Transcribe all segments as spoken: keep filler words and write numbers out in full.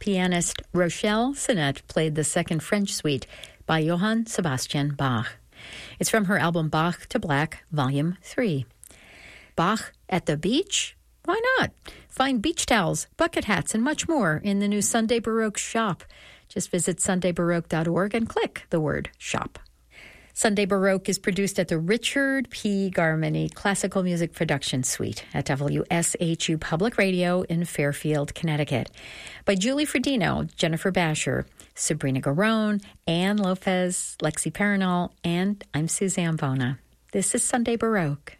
Pianist Rochelle Sinnett played the Second French Suite by Johann Sebastian Bach. It's from her album Bach to Black, Volume three. Bach at the beach? Why not? Find beach towels, bucket hats, and much more in the new Sunday Baroque shop. Just visit sunday baroque dot org and click the word shop. Sunday Baroque is produced at the Richard P. Garmany Classical Music Production Suite at W S H U Public Radio in Fairfield, Connecticut, by Julie Fredino, Jennifer Basher, Sabrina Garone, Ann Lopez, Lexi Perinal, and I'm Suzanne Bona. This is Sunday Baroque.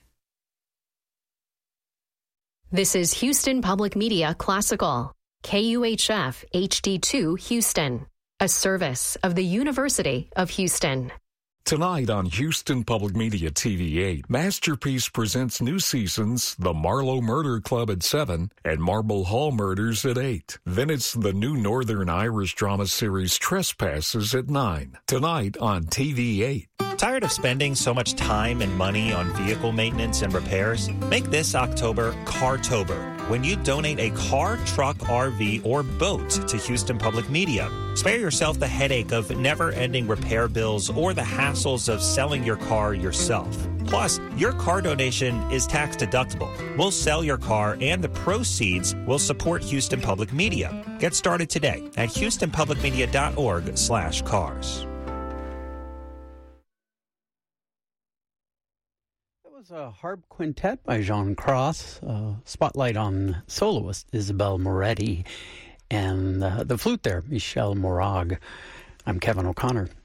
This is Houston Public Media Classical, K U H F H D two Houston, a service of the University of Houston. Tonight on Houston Public Media T V eight, Masterpiece presents new seasons The Marlowe Murder Club at seven and Marble Hall Murders at eight. Then it's the new Northern Irish drama series Trespasses at nine. Tonight on T V eight. Tired of spending so much time and money on vehicle maintenance and repairs? Make this October Cartober, when you donate a car, truck, R V, or boat to Houston Public Media. Spare yourself the headache of never-ending repair bills or the hassles of selling your car yourself. Plus, your car donation is tax deductible. We'll sell your car, and the proceeds will support Houston Public Media. Get started today at houston public media dot org slash cars. A harp quintet by Jean Cross, uh, spotlight on soloist Isabel Moretti, and uh, the flute there, Michel Morag. I'm Kevin O'Connor.